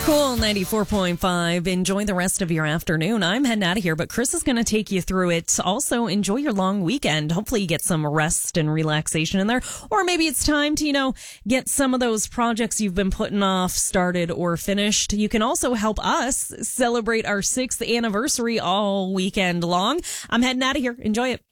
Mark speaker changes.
Speaker 1: Cool 94.5. Enjoy the rest of your afternoon. I'm heading out of here, but Chris is going to take you through it. Also, enjoy your long weekend. Hopefully you get some rest and relaxation in there. Or maybe it's time to, get some of those projects you've been putting off started or finished. You can also help us celebrate our 6th anniversary all weekend long. I'm heading out of here. Enjoy it.